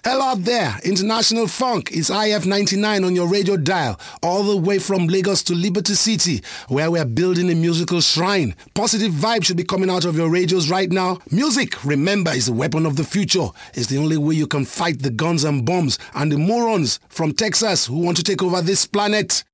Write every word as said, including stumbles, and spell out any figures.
Hello out there, International Funk. It's I F ninety-nine on your radio dial, all the way from Lagos to Liberty City, where we're building a musical shrine. Positive vibes should be coming out of your radios right now. Music, remember, is the weapon of the future. It's the only way you can fight the guns and bombs and the morons from Texas who want to take over this planet.